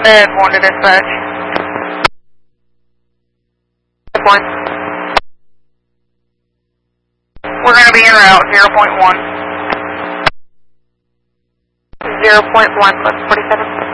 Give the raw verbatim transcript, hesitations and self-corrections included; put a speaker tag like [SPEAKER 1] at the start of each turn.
[SPEAKER 1] Bed one to dispatch. One. We're going to be en route, zero point one. zero point one, plus forty-seven.